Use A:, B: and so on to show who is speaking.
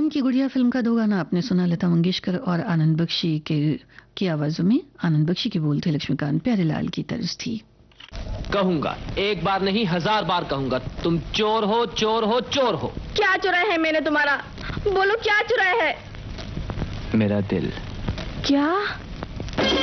A: खून की गुड़िया फिल्म का दो गाना आपने सुना, लता मंगेशकर और आनंद बख्शी की आवाजों में। आनंद बख्शी के बोल थे लक्ष्मीकांत प्यारेलाल की तर्ज थी।
B: कहूंगा, एक बार नहीं 1000 बार कहूंगा, तुम चोर हो, चोर हो, चोर हो।
C: क्या चुराया है मैंने तुम्हारा? बोलो क्या चुराया है?
B: मेरा दिल।
C: क्या?